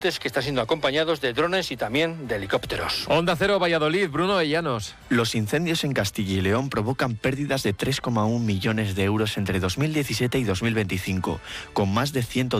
que están siendo acompañados de drones y también de helicópteros. Onda Cero, Valladolid, Bruno Llanos. Los incendios en Castilla y León provocan pérdidas de 3,1 millones de euros entre 2017 y 2025, con más de 110